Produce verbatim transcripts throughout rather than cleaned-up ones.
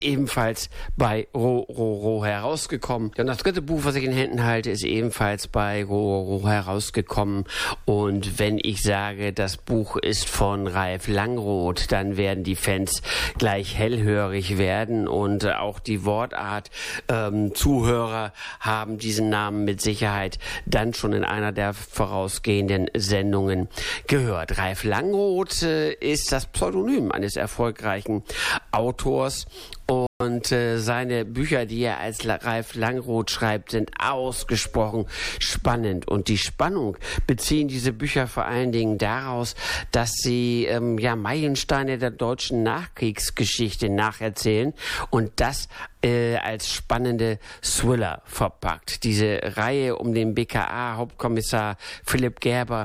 ebenfalls bei Rororo herausgekommen. Und das dritte Buch, was ich in Händen halte, ist ebenfalls bei Rororo herausgekommen. Und wenn ich sage, das Buch ist von Ralf Langroth, dann werden die Fans gleich hellhörig werden und auch die Wortart. Ähm, Zuhörer haben diesen Namen mit Sicherheit dann schon in einer der vorausgehenden Sendungen gehört. Ralf Langroth äh, ist das Pseudonym eines erfolgreichen Autors. Und äh, seine Bücher, die er als Ralf Langroth schreibt, sind ausgesprochen spannend. Und die Spannung beziehen diese Bücher vor allen Dingen daraus, dass sie ähm, ja Meilensteine der deutschen Nachkriegsgeschichte nacherzählen und das äh, als spannende Thriller verpackt. Diese Reihe um den B K A-Hauptkommissar Philipp Gerber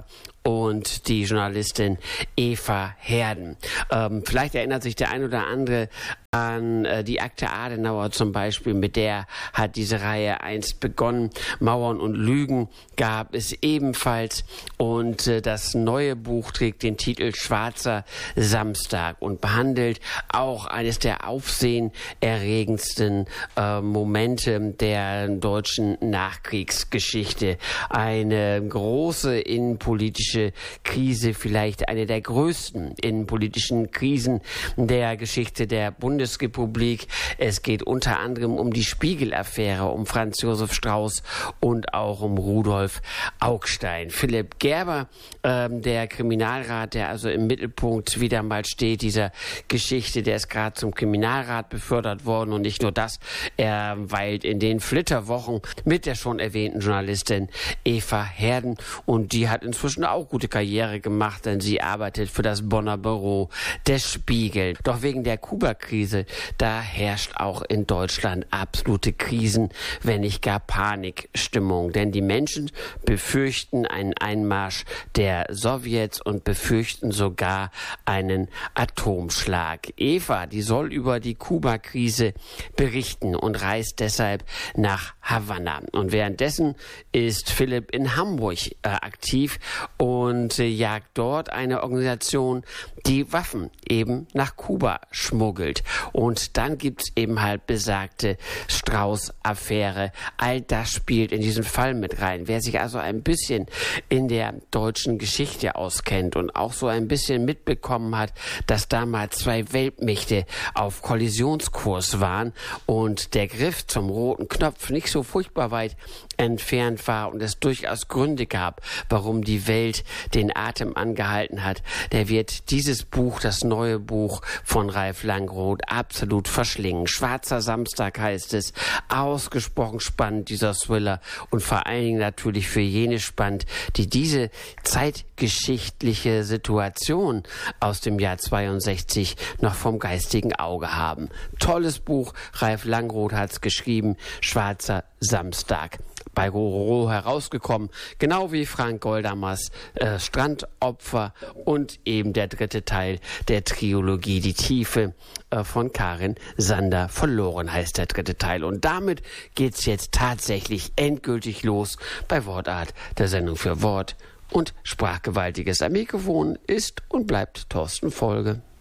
und die Journalistin Eva Herden. Ähm, vielleicht erinnert sich der ein oder andere an äh, die Akte Adenauer zum Beispiel, mit der hat diese Reihe einst begonnen. Mauern und Lügen gab es ebenfalls und äh, das neue Buch trägt den Titel Schwarzer Samstag und behandelt auch eines der aufsehenerregendsten äh, Momente der deutschen Nachkriegsgeschichte. Eine große innenpolitische Krise, vielleicht eine der größten innenpolitischen Krisen der Geschichte der Bundesrepublik. Es geht unter anderem um die Spiegel-Affäre, um Franz Josef Strauß und auch um Rudolf Augstein. Philipp Gerber, ähm, der Kriminalrat, der also im Mittelpunkt wieder mal steht dieser Geschichte, der ist gerade zum Kriminalrat befördert worden und nicht nur das, er weilt in den Flitterwochen mit der schon erwähnten Journalistin Eva Herden und die hat inzwischen auch gute Karriere gemacht, denn sie arbeitet für das Bonner Büro des Spiegel. Doch wegen der Kuba-Krise, da herrscht auch in Deutschland absolute Krisen, wenn nicht gar Panikstimmung. Denn die Menschen befürchten einen Einmarsch der Sowjets und befürchten sogar einen Atomschlag. Eva, die soll über die Kuba-Krise berichten und reist deshalb nach Havanna. Und währenddessen ist Philipp in Hamburg äh, aktiv und äh, jagt dort eine Organisation, die Waffen eben nach Kuba schmuggelt. Und dann gibt's eben halt besagte Strauß-Affäre. All das spielt in diesen Fall mit rein. Wer sich also ein bisschen in der deutschen Geschichte auskennt und auch so ein bisschen mitbekommen hat, dass damals zwei Weltmächte auf Kollisionskurs waren und der Griff zum roten Knopf nicht so furchtbar weit entfernt war und es durchaus Gründe gab, warum die Welt den Atem angehalten hat, der wird dieses Buch, das neue Buch von Ralf Langroth, absolut verschlingen. Schwarzer Samstag heißt es, ausgesprochen spannend dieser Thriller und vor allen Dingen natürlich für jene spannend, die diese zeitgeschichtliche Situation aus dem Jahr zweiundsechzig noch vom geistigen Auge haben. Tolles Buch, Ralf Langroth hat es geschrieben, Schwarzer Samstag. Bei Rororo herausgekommen, genau wie Frank Goldammers äh, Strandopfer und eben der dritte Teil der Trilogie Die Tiefe äh, von Karin Sander. Verloren heißt der dritte Teil. Und damit geht's jetzt tatsächlich endgültig los bei Wortart, der Sendung für Wort und Sprachgewaltiges. Am Mikrofon ist und bleibt Thorsten Folge.